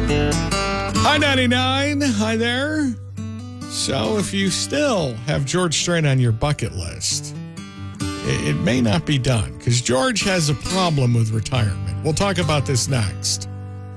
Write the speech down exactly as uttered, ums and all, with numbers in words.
Hi, ninety-nine. Hi there. So if you still have George Strait on your bucket list, it, it may not be done because George has a problem with retirement. We'll talk about this next.